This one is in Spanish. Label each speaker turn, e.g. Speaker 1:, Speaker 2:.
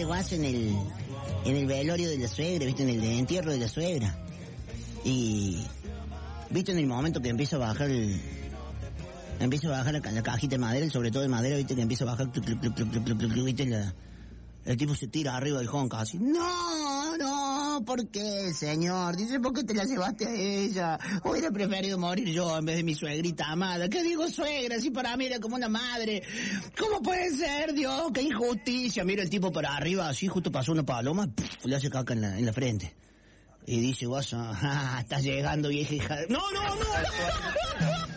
Speaker 1: de guaso en el velorio de la suegra, viste, en el entierro de la suegra. Y viste, en el momento que empieza a bajar la cajita de madera, sobre todo de madera, viste, que empieza a bajar, viste, el tipo se tira arriba del jonca así. No, ¿por qué, señor? Dice, ¿por qué te la llevaste a ella? Hubiera preferido morir yo en vez de mi suegrita amada. ¿Qué digo suegra? Si para mí era como una madre. ¿Cómo puede ser, Dios? ¡Qué injusticia! Mira el tipo para arriba, así, justo pasó una paloma, le hace caca en la frente. Y dice, guasa, está llegando, vieja hija. ¡No!